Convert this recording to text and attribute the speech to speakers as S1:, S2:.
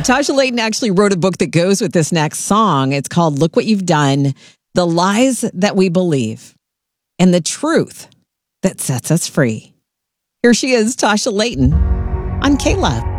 S1: Tasha Layton actually wrote a book that goes with this next song. It's called Look What You've Done, The Lies That We Believe, and the Truth That Sets Us Free. Here she is, Tasha Layton, on K-Love.